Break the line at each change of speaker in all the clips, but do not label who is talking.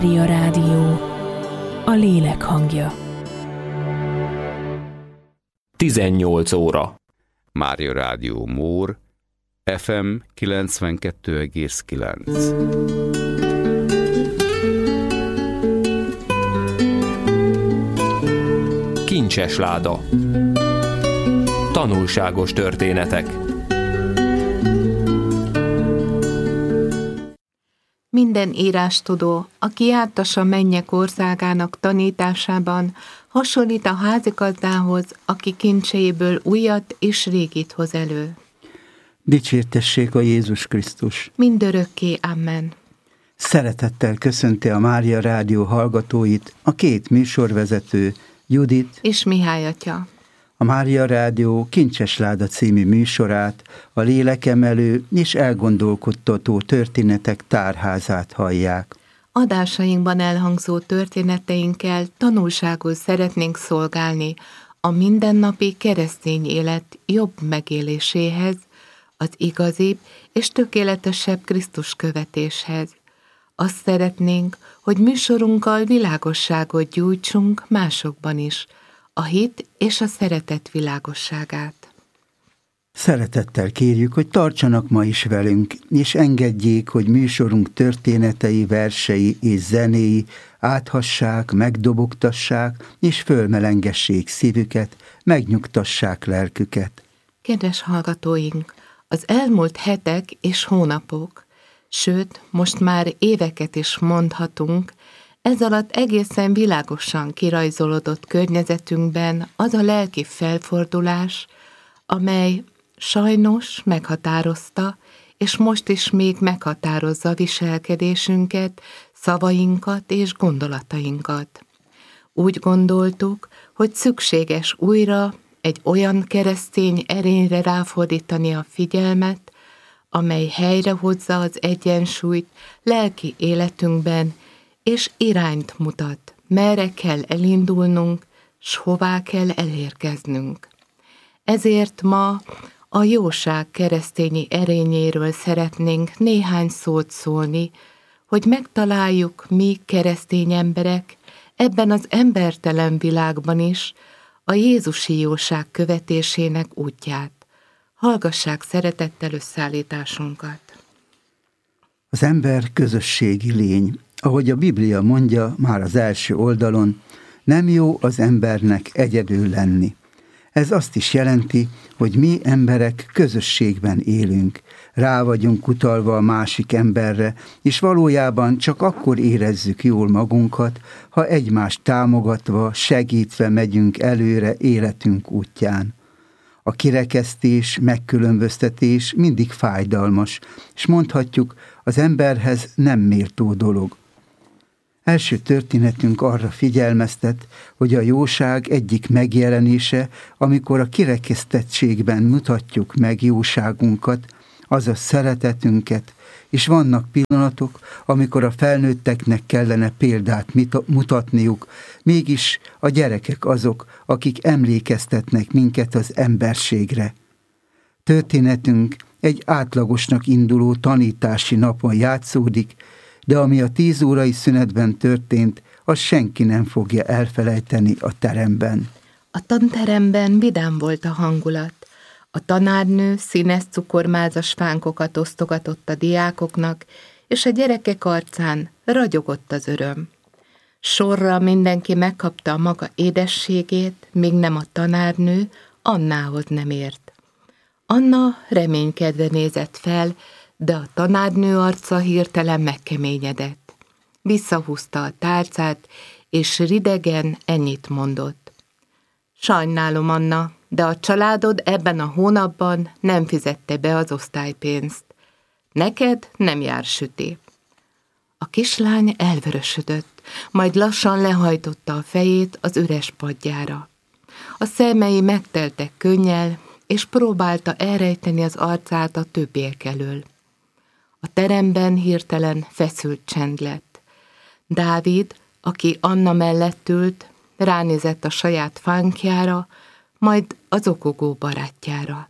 Mária Rádió, a lélek hangja.
18 óra.
Mária Rádió Mór, FM 92,9.
Kincses láda. Tanulságos történetek.
Minden írástudó, aki jártas a mennyek országának tanításában, hasonlít a házigazdához, aki kincseiből újat és régit hoz elő.
Dicsértessék a Jézus Krisztus!
Mindörökké, amen.
Szeretettel köszönti a Mária Rádió hallgatóit a két műsorvezető, Judit
és Mihály atya.
A Mária Rádió Kincses láda című műsorát, a lélekemelő és elgondolkodtató történetek tárházát hallják.
Adásainkban elhangzó történeteinkkel tanulságul szeretnénk szolgálni a mindennapi keresztény élet jobb megéléséhez, az igazibb és tökéletesebb Krisztus követéshez. Azt szeretnénk, hogy műsorunkkal világosságot gyújtsunk másokban is, a hit és a szeretet világosságát.
Szeretettel kérjük, hogy tartsanak ma is velünk, és engedjék, hogy műsorunk történetei, versei és zenéi áthassák, megdobogtassák, és fölmelengessék szívüket, megnyugtassák lelküket.
Kedves hallgatóink, az elmúlt hetek és hónapok, sőt, most már éveket is mondhatunk, ez alatt egészen világosan kirajzolódott környezetünkben az a lelki felfordulás, amely sajnos meghatározta, és most is még meghatározza viselkedésünket, szavainkat és gondolatainkat. Úgy gondoltuk, hogy szükséges újra egy olyan keresztény erényre ráfordítani a figyelmet, amely helyrehozza az egyensúlyt lelki életünkben, és irányt mutat, merre kell elindulnunk, s hová kell elérkeznünk. Ezért ma a jóság keresztényi erényéről szeretnénk néhány szót szólni, hogy megtaláljuk mi keresztény emberek ebben az embertelen világban is a jézusi jóság követésének útját. Hallgassák szeretettel összeállításunkat.
Az ember közösségi lény. Ahogy a Biblia mondja már az első oldalon, nem jó az embernek egyedül lenni. Ez azt is jelenti, hogy mi emberek közösségben élünk, rá vagyunk utalva a másik emberre, és valójában csak akkor érezzük jól magunkat, ha egymást támogatva, segítve megyünk előre életünk útján. A kirekesztés, megkülönböztetés mindig fájdalmas, és mondhatjuk, az emberhez nem méltó dolog. Első történetünk arra figyelmeztet, hogy a jóság egyik megjelenése, amikor a kirekesztettségben mutatjuk meg jóságunkat, azaz szeretetünket, és vannak pillanatok, amikor a felnőtteknek kellene példát mutatniuk, mégis a gyerekek azok, akik emlékeztetnek minket az emberségre. Történetünk egy átlagosnak induló tanítási napon játszódik, de ami a 10 órai szünetben történt, azt senki nem fogja elfelejteni a teremben.
A tanteremben vidám volt a hangulat. A tanárnő színes cukormázas fánkokat osztogatott a diákoknak, és a gyerekek arcán ragyogott az öröm. Sorra mindenki megkapta a maga édességét, míg nem a tanárnő Annához nem ért. Anna reménykedve nézett fel, de a tanárnő arca hirtelen megkeményedett. Visszahúzta a tálcát, és ridegen ennyit mondott. Sajnálom, Anna, de a családod ebben a hónapban nem fizette be az osztálypénzt. Neked nem jár süti. A kislány elvörösödött, majd lassan lehajtotta a fejét az üres padjára. A szemei megteltek könnyel, és próbálta elrejteni az arcát a többiek elől. A teremben hirtelen feszült csend lett. Dávid, aki Anna mellett ült, ránézett a saját fánkjára, majd az okogó barátjára.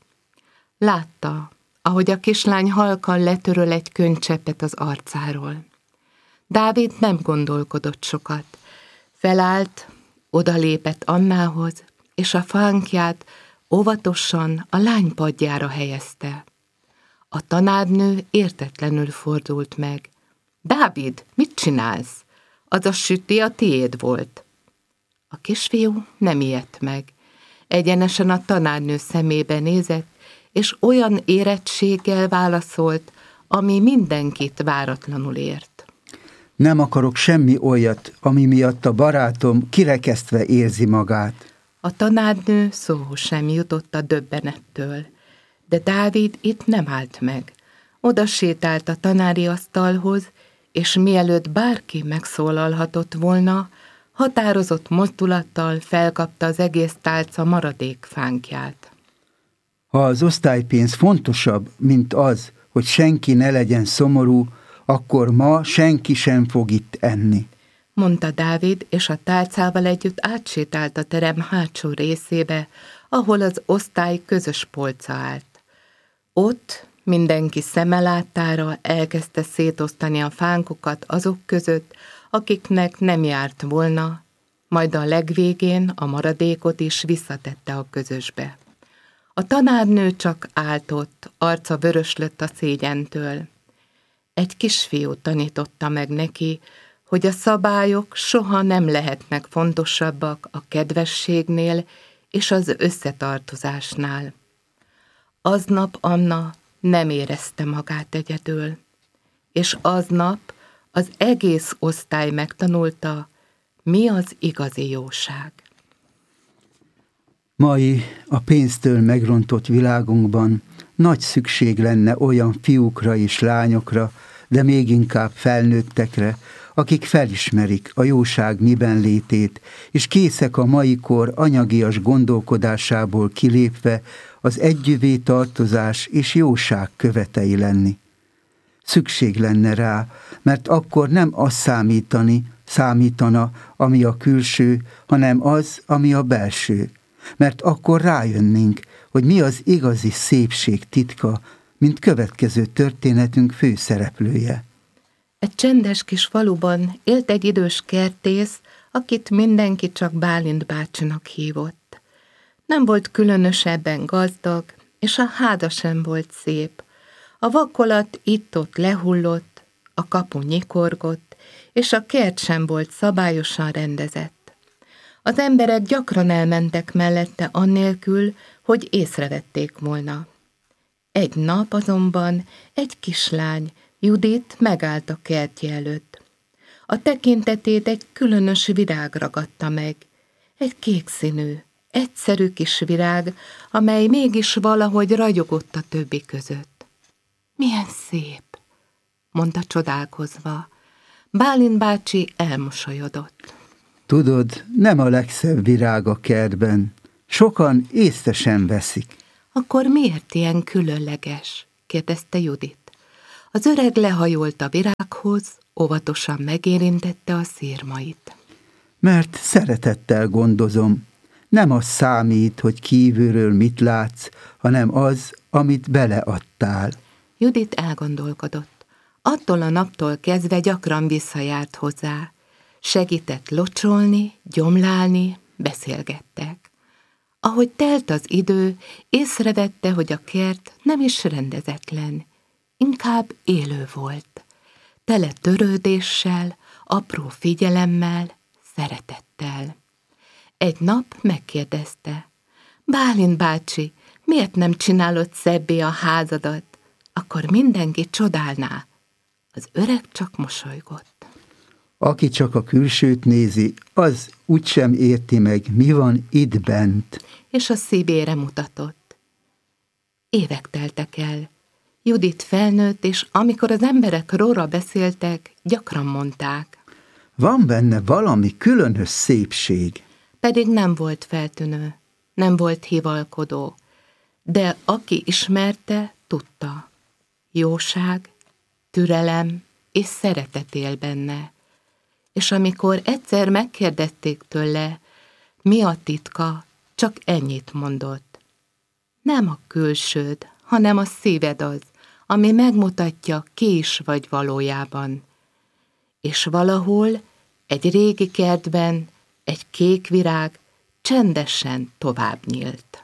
Látta, ahogy a kislány halkan letöröl egy könycseppet az arcáról. Dávid nem gondolkodott sokat. Felállt, odalépett Annához, és a fánkját óvatosan a lány padjára helyezte. A tanárnő értetlenül fordult meg. Dávid, mit csinálsz? Az a süti a tiéd volt. A kisfiú nem ijedt meg. Egyenesen a tanárnő szemébe nézett, és olyan érettséggel válaszolt, ami mindenkit váratlanul ért.
Nem akarok semmi olyat, ami miatt a barátom kirekesztve érzi magát.
A tanárnő szóhoz sem jutott a döbbenettől, de Dávid itt nem állt meg. Oda sétált a tanári asztalhoz, és mielőtt bárki megszólalhatott volna, határozott mozdulattal felkapta az egész tálca maradék fánkját.
Ha az osztálypénz fontosabb, mint az, hogy senki ne legyen szomorú, akkor ma senki sem fog itt enni,
mondta Dávid, és a tálcával együtt átsétált a terem hátsó részébe, ahol az osztály közös polca állt. Ott mindenki szeme láttára elkezdte szétosztani a fánkokat azok között, akiknek nem járt volna, majd a legvégén a maradékot is visszatette a közösbe. A tanárnő csak állt ott, arca vöröslött a szégyentől. Egy kisfiú tanította meg neki, hogy a szabályok soha nem lehetnek fontosabbak a kedvességnél és az összetartozásnál. Aznap Anna nem érezte magát egyedül, és aznap az egész osztály megtanulta, mi az igazi jóság.
Mai, a pénztől megrontott világunkban nagy szükség lenne olyan fiúkra és lányokra, de még inkább felnőttekre, akik felismerik a jóság miben létét, és készek a mai kor anyagias gondolkodásából kilépve az együvé tartozás és jóság követei lenni. Szükség lenne rá, mert akkor nem az számítana, ami a külső, hanem az, ami a belső. Mert akkor rájönnénk, hogy mi az igazi szépség titka, mint következő történetünk főszereplője.
Egy csendes kis faluban élt egy idős kertész, akit mindenki csak Bálint bácsinak hívott. Nem volt különösebben gazdag, és a háza sem volt szép. A vakolat itt-ott lehullott, a kapu nyikorgott, és a kert sem volt szabályosan rendezett. Az emberek gyakran elmentek mellette annélkül, hogy észrevették volna. Egy nap azonban egy kislány, Judit megállt a kertje előtt. A tekintetét egy különös virág ragadta meg, egy kékszínű, egyszerű kis virág, amely mégis valahogy ragyogott a többi között. Milyen szép, mondta csodálkozva. Bálint bácsi elmosolyodott.
Tudod, nem a legszebb virág a kertben. Sokan észre sem veszik.
Akkor miért ilyen különleges? Kérdezte Judit. Az öreg lehajolt a virághoz, óvatosan megérintette a szirmait.
Mert szeretettel gondozom. Nem az számít, hogy kívülről mit látsz, hanem az, amit beleadtál.
Judit elgondolkodott. Attól a naptól kezdve gyakran visszajárt hozzá. Segített locsolni, gyomlálni, beszélgettek. Ahogy telt az idő, észrevette, hogy a kert nem is rendezetlen, inkább élő volt. Tele törődéssel, apró figyelemmel, szeretettel. Egy nap megkérdezte, Bálint bácsi, miért nem csinálod szebbé a házadat? Akkor mindenki csodálná. Az öreg csak mosolygott.
Aki csak a külsőt nézi, az úgysem érti meg, mi van itt bent.
És a szívére mutatott. Évek teltek el. Judit felnőtt, és amikor az emberek róla beszéltek, gyakran mondták.
Van benne valami különös szépség.
Pedig nem volt feltűnő, nem volt hivalkodó, de aki ismerte, tudta. Jóság, türelem és szeretet él benne. És amikor egyszer megkérdezték tőle, mi a titka, csak ennyit mondott. Nem a külsőd, hanem a szíved az, ami megmutatja, ki is vagy valójában. és valahol egy régi kertben egy kék virág csendesen tovább nyílt.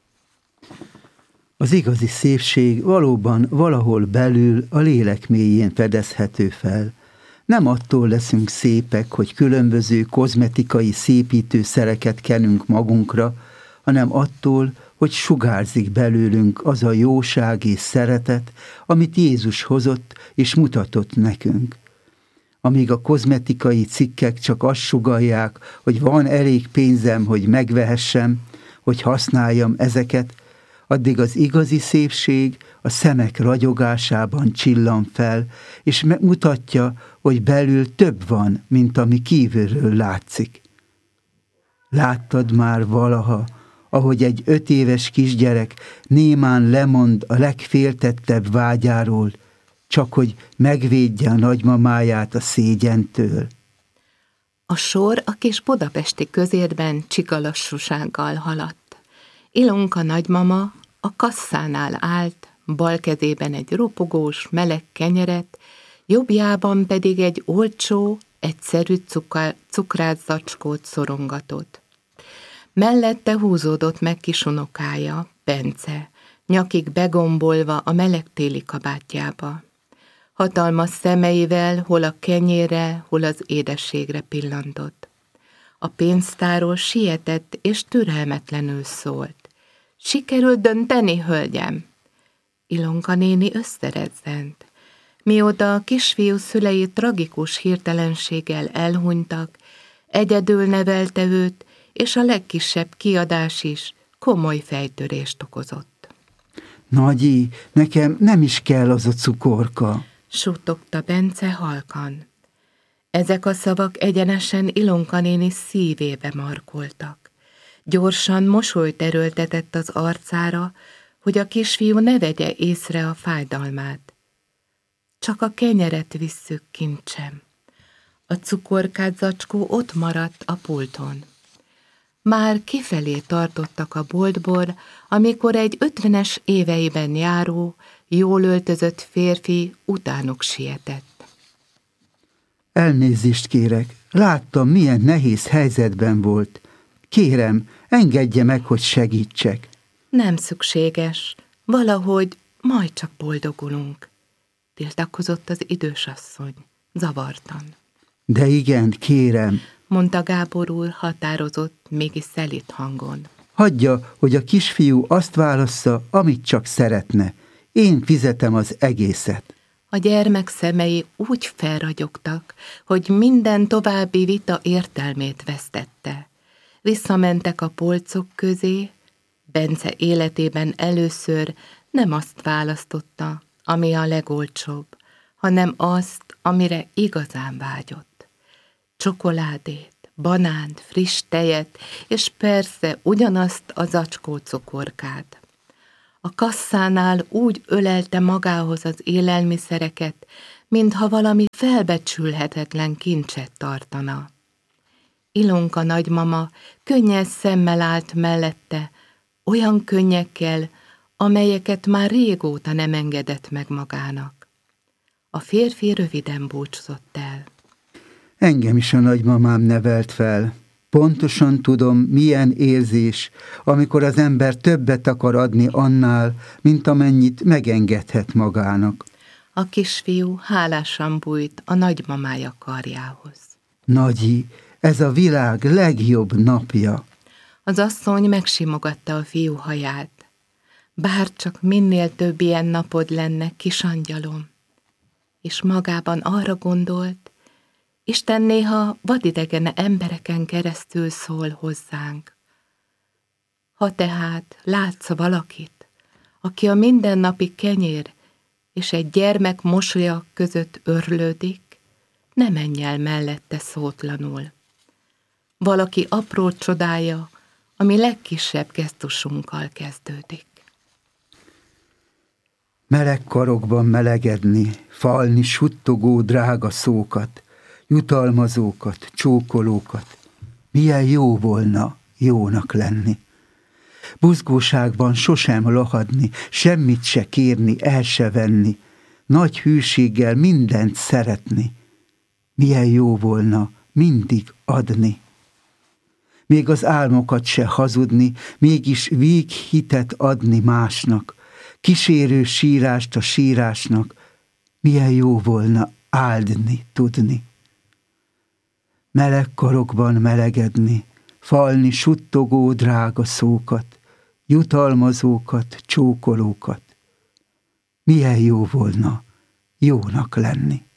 Az igazi szépség valóban valahol belül a lélek mélyén fedezhető fel. Nem attól leszünk szépek, hogy különböző kozmetikai szépítőszereket kenünk magunkra, hanem attól, hogy sugárzik belőlünk az a jóság és szeretet, amit Jézus hozott és mutatott nekünk. Amíg a kozmetikai cikkek csak azt sugallják, hogy van elég pénzem, hogy megvehessem, hogy használjam ezeket, addig az igazi szépség a szemek ragyogásában csillan fel, és mutatja, hogy belül több van, mint ami kívülről látszik. Láttad már valaha, ahogy egy 5 éves kisgyerek némán lemond a legféltettebb vágyáról, csak hogy megvédje a nagymamáját a szégyentől?
A sor a kis budapesti közérben csikalassúsággal haladt. Ilonka nagymama a kasszánál állt, bal kezében egy ropogós, meleg kenyeret, jobbjában pedig egy olcsó, egyszerű cukrált zacskót szorongatott. Mellette húzódott meg kisunokája, Bence, nyakig begombolva a meleg téli kabátjába. Hatalmas szemeivel hol a kenyérre, hol az édességre pillantott. A pénztáról sietett és türelmetlenül szólt. Sikerült dönteni, hölgyem? Ilonka néni összerezzent. Mióta a kisfiú szülei tragikus hirtelenséggel elhunytak, egyedül nevelte őt, és a legkisebb kiadás is komoly fejtörést okozott.
Nagyi, nekem nem is kell az a cukorka,
suttogta Bence halkan. Ezek a szavak egyenesen Ilonka néni szívébe markoltak. Gyorsan mosolyt erőltetett az arcára, hogy a kisfiú ne vegye észre a fájdalmát. Csak a kenyeret visszük, kincsem. A cukorkát zacskó ott maradt a pulton. Már kifelé tartottak a boltból, amikor egy 50-es éveiben járó, jól öltözött férfi utánuk sietett.
Elnézést kérek, láttam, milyen nehéz helyzetben volt. Kérem, engedje meg, hogy segítsek.
Nem szükséges, valahogy majd csak boldogulunk, tiltakozott az idősasszony, zavartan.
De igen, kérem,
mondta Gábor úr határozott, mégis szelíd hangon.
Hagyja, hogy a kisfiú azt válassza, amit csak szeretne. Én fizetem az egészet.
A gyermek szemei úgy felragyogtak, hogy minden további vita értelmét vesztette. Visszamentek a polcok közé, Bence életében először nem azt választotta, ami a legolcsóbb, hanem azt, amire igazán vágyott. Csokoládét, banánt, friss tejet, és persze ugyanazt a zacskó cukorkát. A kasszánál úgy ölelte magához az élelmiszereket, mintha valami felbecsülhetetlen kincset tartana. Ilonka nagymama könnyes szemmel állt mellette, olyan könnyekkel, amelyeket már régóta nem engedett meg magának. A férfi röviden búcsúzott el.
Engem is a nagymamám nevelt fel. Pontosan tudom, milyen érzés, amikor az ember többet akar adni annál, mint amennyit megengedhet magának.
A kisfiú hálásan bújt a nagymamája karjához.
Nagyi, ez a világ legjobb napja.
Az asszony megsimogatta a fiú haját. Bár csak minél több ilyen napod lenne, kis angyalom. És magában arra gondolt, Isten néha vadidegen embereken keresztül szól hozzánk. Ha tehát látsz valakit, aki a mindennapi kenyér és egy gyermek mosolya között örlődik, ne menj el mellette szótlanul. Valaki apró csodája, ami legkisebb gesztusunkkal kezdődik.
Meleg karokban melegedni, falni suttogó drága szókat, jutalmazókat, csókolókat. Milyen jó volna jónak lenni. Buzgóságban sosem lohadni, semmit se kérni, el se venni, nagy hűséggel mindent szeretni. Milyen jó volna mindig adni. Még az álmokat se hazudni, mégis víghitet adni másnak, kísérő sírást a sírásnak, milyen jó volna áldni tudni. Meleg karokban melegedni, falni suttogó drága szókat, jutalmazókat, csókolókat. Milyen jó volna jónak lenni.